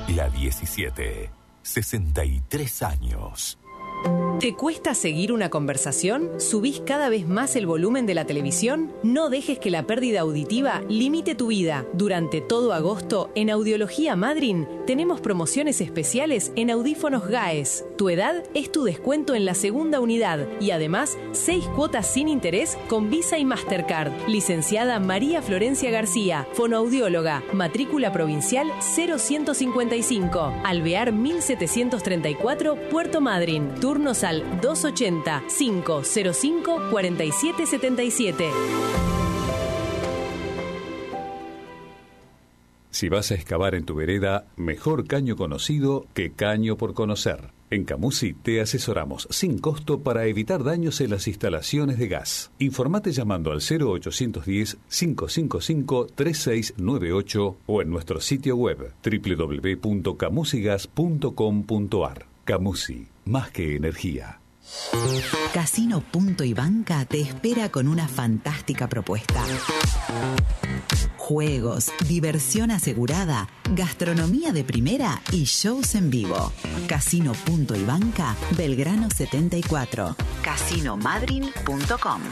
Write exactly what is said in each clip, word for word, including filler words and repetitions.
La diecisiete, sesenta y tres años. ¿Te cuesta seguir una conversación? ¿Subís cada vez más el volumen de la televisión? No dejes que la pérdida auditiva limite tu vida. Durante todo agosto, en Audiología Madryn, tenemos promociones especiales en audífonos Gaes. Tu edad es tu descuento en la segunda unidad y además, seis cuotas sin interés con Visa y Mastercard. Licenciada María Florencia García, fonoaudióloga, matrícula provincial cero ciento cincuenta y cinco, Alvear mil setecientos treinta y cuatro, Puerto Madryn. Turnos al dos ochenta, cinco cero cinco, cuarenta y siete setenta y siete. Si vas a excavar en tu vereda, mejor caño conocido que caño por conocer. En Camusi te asesoramos sin costo para evitar daños en las instalaciones de gas. Informate llamando al cero ochocientos diez, cinco cinco cinco, tres seis nueve ocho o en nuestro sitio web doble u doble u doble u punto camusigas punto com punto ar. Camusi, más que energía. Casino Punto y Banca te espera con una fantástica propuesta. Juegos, diversión asegurada, gastronomía de primera y shows en vivo. Casino Punto y Banca, Belgrano setenta y cuatro. casino madryn punto com.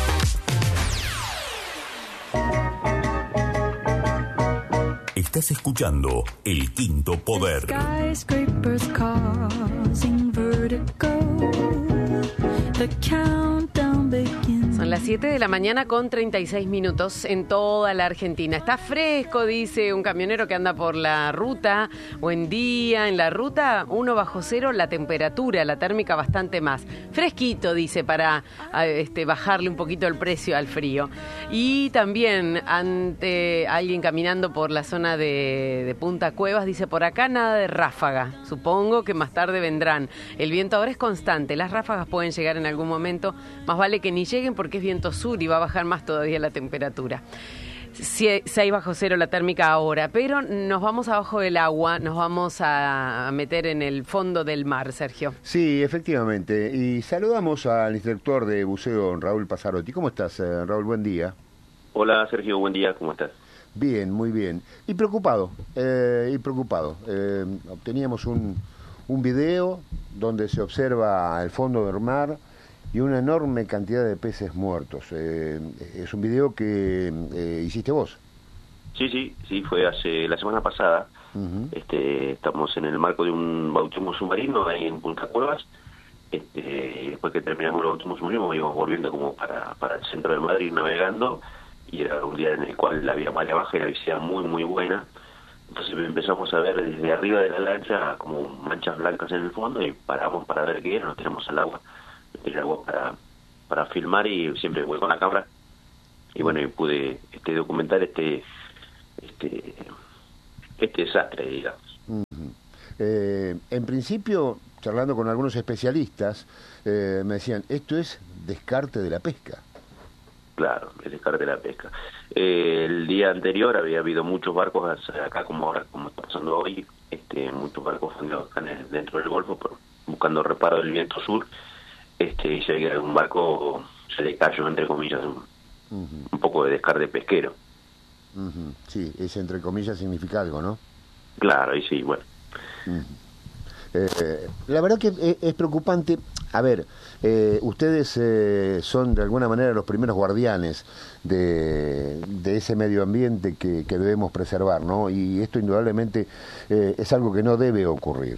Estás escuchando El Quinto Poder. Skyscrapers causing vertigo. The countdown begins. Son las siete de la mañana con treinta y seis minutos en toda la Argentina. Está fresco, dice un camionero que anda por la ruta. Buen día, en la ruta uno bajo cero la temperatura, la térmica bastante más. Fresquito, dice, para este, bajarle un poquito el precio al frío. Y también ante alguien caminando por la zona de, de Punta Cuevas, dice, por acá nada de ráfaga. Supongo que más tarde vendrán. El viento ahora es constante, las ráfagas pueden llegar en algún momento. Más vale que ni lleguen porque es viento sur y va a bajar más todavía la temperatura. seis bajo cero la térmica ahora, pero nos vamos abajo del agua, nos vamos a meter en el fondo del mar, Sergio. Sí, efectivamente. Y saludamos al instructor de buceo, Raúl Pasarotti. ¿Cómo estás, Raúl? Buen día. Hola, Sergio, buen día. ¿Cómo estás? Bien, muy bien. Y preocupado, eh, y preocupado. Eh, obteníamos un, un video donde se observa el fondo del mar y una enorme cantidad de peces muertos. Eh, es un video que eh, hiciste vos. Sí, sí, sí, fue hace la semana pasada. Uh-huh. Este, estamos en el marco de un bautismo submarino ahí en Punta Cuevas. Este, después que terminamos el bautismo submarino, íbamos volviendo como para, para el centro de Madrid navegando, y era un día en el cual había marea baja y la visibilidad muy, muy buena. Entonces empezamos a ver desde arriba de la lancha como manchas blancas en el fondo y paramos para ver qué era, nos tiramos al agua. el agua para para filmar y siempre voy con la cámara y bueno, y pude este documentar este este este desastre, digamos. Uh-huh. eh, en principio, charlando con algunos especialistas, eh, me decían, esto es descarte de la pesca. Claro, el descarte de la pesca. Eh, el día anterior había habido muchos barcos acá, como ahora, como está pasando hoy, este muchos barcos dentro del Golfo por, buscando reparo del viento sur. Este, y se ve que un barco se le cayó, entre comillas, un, uh-huh. un poco de descarte pesquero. Uh-huh. Sí, ese entre comillas significa algo, ¿no? Claro, y sí, bueno. Uh-huh. Eh, la verdad que es, es preocupante. A ver, eh, ustedes eh, son de alguna manera los primeros guardianes de, de ese medio ambiente que, que debemos preservar, ¿no? Y esto indudablemente eh, es algo que no debe ocurrir.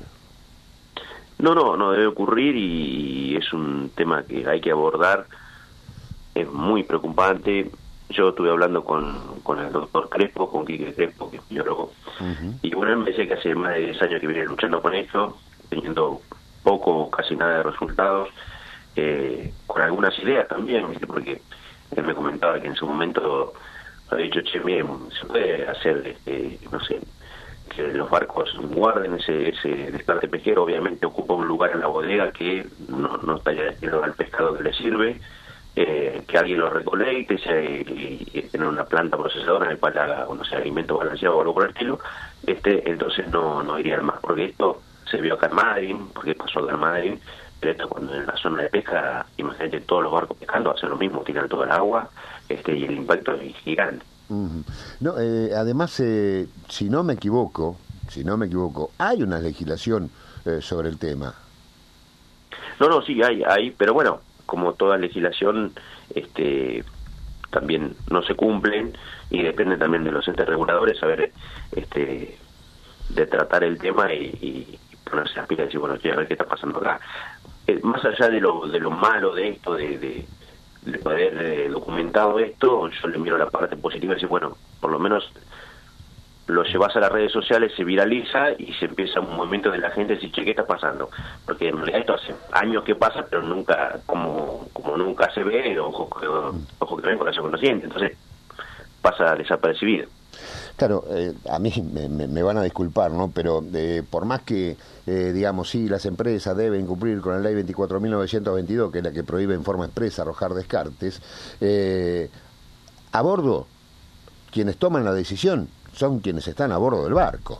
No, no, no debe ocurrir y es un tema que hay que abordar. Es muy preocupante. Yo estuve hablando con, con el doctor Crespo, con Quique Crespo, que es biólogo, uh-huh. y bueno, él me decía que hace más de diez años que viene luchando con esto, teniendo poco o casi nada de resultados, eh, con algunas ideas también, ¿viste? Porque él me comentaba que en su momento había dicho, che, bien, se puede hacer, este, no sé, que los barcos guarden ese, ese descarte pesquero, obviamente ocupa un lugar en la bodega que no, no estaría destinado al pescado que le sirve, eh, que alguien lo recolecte y, y, y tener una planta procesadora en el cual haga, no sé, alimento balanceado o algo por el estilo, este, entonces no, no iría al mar, porque esto se vio acá en Madryn, porque pasó acá en Madryn, pero esto cuando en la zona de pesca, imagínate todos los barcos pescando, hacen lo mismo, tiran todo el agua, este, y el impacto es gigante. Uh-huh. No, eh, además, eh, si no me equivoco, si no me equivoco, hay una legislación eh, sobre el tema. No, no, sí, hay, hay, pero bueno, como toda legislación, este, también no se cumplen y depende también de los entes reguladores saber, este, de tratar el tema y, y ponerse las pilas y decir, bueno, a ver qué está pasando acá. Eh, más allá de lo de lo malo de esto, de, de, de haber eh, documentado esto, yo le miro la parte positiva y decir, bueno, por lo menos lo llevas a las redes sociales, se viraliza y se empieza un movimiento de la gente a decir, che, ¿qué está pasando? Porque en realidad esto hace años que pasa, pero nunca, como como nunca se ve, ojo que, ojo que ven, corazón conociente, entonces pasa desapercibido. Claro, eh, a mí me, me, me van a disculpar, ¿no? Pero eh, por más que, eh, digamos, sí, las empresas deben cumplir con la ley veinticuatro mil novecientos veintidós, que es la que prohíbe en forma expresa arrojar descartes, eh, a bordo, quienes toman la decisión son quienes están a bordo del barco.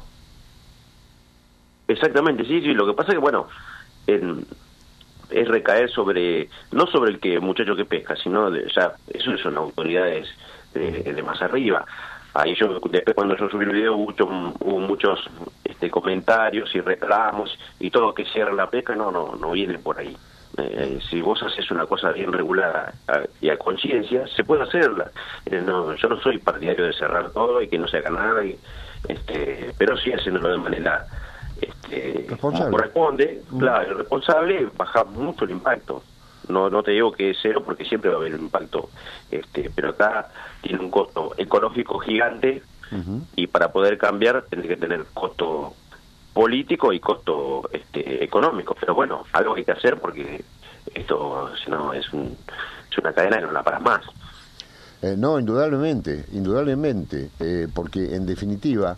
Exactamente, sí, sí, lo que pasa es que, bueno, en, es recaer sobre, no sobre el que muchacho que pesca, sino de, ya, eso son autoridades de, de más arriba. Ahí yo, después cuando yo subí el video hubo, mucho, hubo muchos este, comentarios y reclamos y todo que cierra la pesca, no, no, no viene por ahí. Eh, si vos haces una cosa bien regulada a, y a conciencia, se puede hacerla. Eh, no, yo no soy partidario de cerrar todo y que no se haga nada, y, este, pero sí haciéndolo de manera este, como corresponde, mm. claro, responsable, baja mucho el impacto. No no te digo que es cero porque siempre va a haber un impacto, este, pero acá tiene un costo ecológico gigante uh-huh. y para poder cambiar tiene que tener costo político y costo este, económico. Pero bueno, algo hay que hacer porque esto si no es, un, es una cadena que no la paras más. Eh, no, indudablemente, indudablemente, eh, porque en definitiva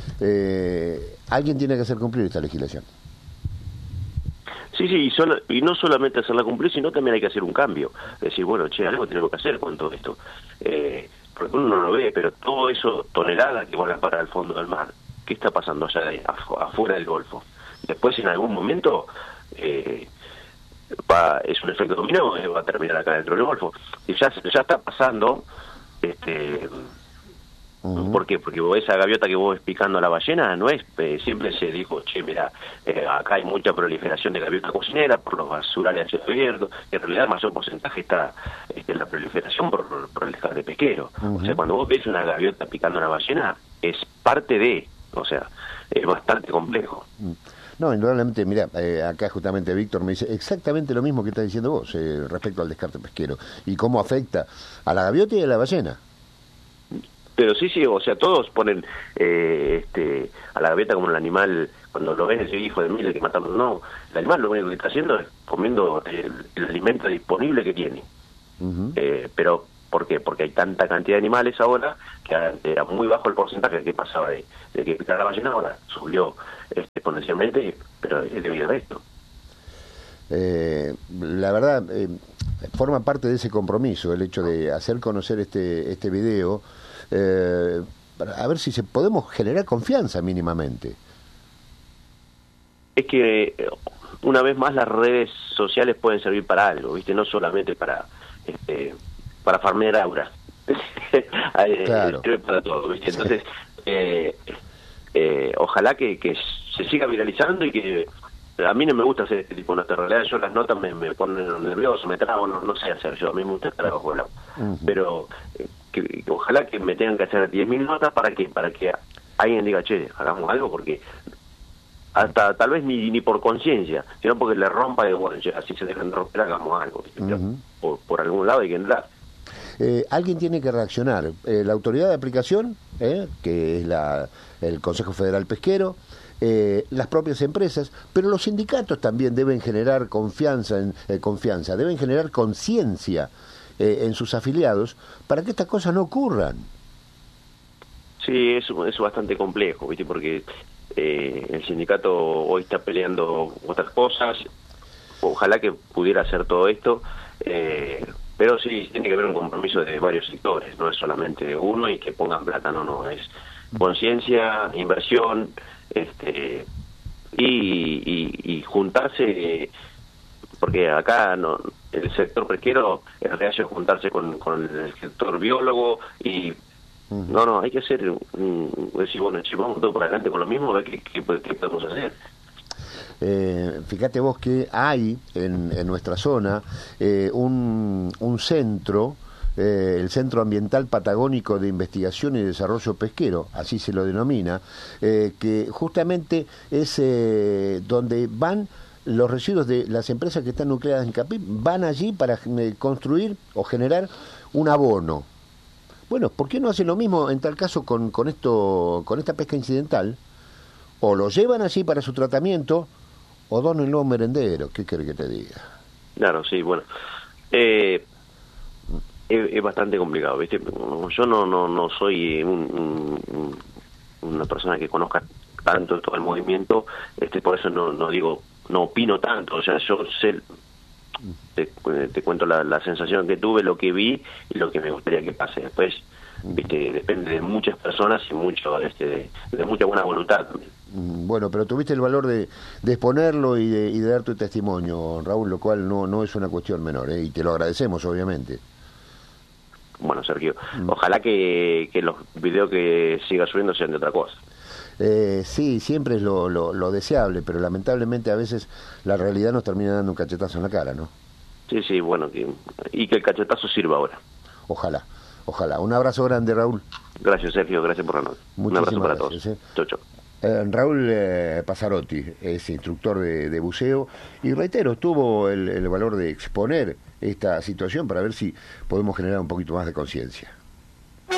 eh, alguien tiene que hacer cumplir esta legislación. Sí, sí, y, solo, y no solamente hacerla cumplir, sino también hay que hacer un cambio. Decir, bueno, che, algo tenemos que hacer con todo esto. Eh, porque uno no lo ve, pero todo eso, toneladas que van a parar al fondo del mar, ¿qué está pasando allá de, afu afuera del Golfo? Después, en algún momento, eh, va, es un efecto dominó, eh, va a terminar acá dentro del Golfo. Y ya, ya está pasando, este... Uh-huh. ¿Por qué? Porque vos, esa gaviota que vos ves picando a la ballena, no es, eh, siempre se dijo, che, mira, eh, acá hay mucha proliferación de gaviota cocinera por los basurales a cielo abierto, y en realidad el mayor porcentaje está este, en la proliferación por, por el descarte pesquero. Uh-huh. O sea, cuando vos ves una gaviota picando a una ballena, es parte de, o sea, es bastante complejo. No, indudablemente, mira, eh, acá justamente Víctor me dice exactamente lo mismo que estás diciendo vos eh, respecto al descarte pesquero y cómo afecta a la gaviota y a la ballena. Pero sí, sí, o sea, todos ponen eh, este, a la gaviota como un animal, cuando lo ven, ese hijo de mil, hay que matarlo. No, el animal lo único que está haciendo es comiendo el, el alimento disponible que tiene. Uh-huh. eh, pero, ¿por qué? Porque hay tanta cantidad de animales ahora que era muy bajo el porcentaje que pasaba de, de que picar la ballena, ahora subió este, exponencialmente, pero es debido a esto. Eh, la verdad, eh, forma parte de ese compromiso el hecho de hacer conocer este, este video. Eh, a ver si se podemos generar confianza mínimamente. Es que una vez más las redes sociales pueden servir para algo, ¿viste? No solamente para este, para farmear aura. Claro. Sirve para todo, ¿viste? Entonces eh, eh, ojalá que, que se siga viralizando y que a mí no me gusta hacer este tipo de notas. En realidad yo las notas me, me ponen nervioso, me trago, no, no sé hacer yo, a mí me gusta estar abajo del agua. Uh-huh. Pero eh, que, que ojalá que me tengan que hacer diez mil notas para que para que alguien diga, che, hagamos algo, porque hasta tal vez ni ni por conciencia, sino porque le rompa de bueno, che, así se dejan de romper, hagamos algo. Uh-huh. por, por algún lado hay que entrar. Eh, alguien tiene que reaccionar. Eh, la autoridad de aplicación, eh, que es la, el Consejo Federal Pesquero, eh, las propias empresas, pero los sindicatos también deben generar confianza, en, eh, confianza, deben generar conciencia eh, en sus afiliados para que estas cosas no ocurran. Sí, es, es bastante complejo, ¿viste? Porque eh, el sindicato hoy está peleando otras cosas. Ojalá que pudiera hacer todo esto. Eh, Pero sí, tiene que haber un compromiso de varios sectores, no es solamente de uno y que pongan plata, no, no, es conciencia, inversión, este y, y, y juntarse, porque acá no el sector pesquero es reacio juntarse con, con el sector biólogo y Uh-huh. No, no, hay que hacer, um, decir, bueno, si vamos todo por adelante con lo mismo, a ver qué, qué, qué podemos hacer. Eh, fíjate vos que hay en, en nuestra zona eh, un, un centro, eh, el Centro Ambiental Patagónico de Investigación y Desarrollo Pesquero, así se lo denomina, eh, que justamente es eh, donde van los residuos de las empresas que están nucleadas en Capim, van allí para eh, construir o generar un abono. Bueno, ¿por qué no hacen lo mismo en tal caso con, con esto, con esta pesca incidental? O lo llevan allí para su tratamiento, o dónenlo a un merendero. ¿Qué quiere que te diga? Claro, sí, bueno. Eh, es, es bastante complicado, ¿viste? Yo no no no soy un, un, una persona que conozca tanto todo el movimiento, este por eso no, no digo, no opino tanto. O sea, yo sé, te, te cuento la, la sensación que tuve, lo que vi y lo que me gustaría que pase. Después, viste, depende de muchas personas y mucho este, de, de mucha buena voluntad también. Bueno, pero tuviste el valor de, de exponerlo y de, y de dar tu testimonio, Raúl, lo cual no no es una cuestión menor, ¿eh? Y te lo agradecemos, obviamente. Bueno, Sergio, mm. ojalá que, que los videos que siga subiendo sean de otra cosa. Eh, sí, siempre es lo, lo, lo deseable, pero lamentablemente a veces la realidad nos termina dando un cachetazo en la cara, ¿no? Sí, sí, bueno, que, y que el cachetazo sirva ahora. Ojalá, ojalá. Un abrazo grande, Raúl. Gracias, Sergio, gracias por la noche. Un abrazo para gracias, todos. ¿eh? Chau, chau. Eh, Raúl eh, Pasarotti es instructor de, de buceo y reitero, tuvo el, el valor de exponer esta situación para ver si podemos generar un poquito más de conciencia.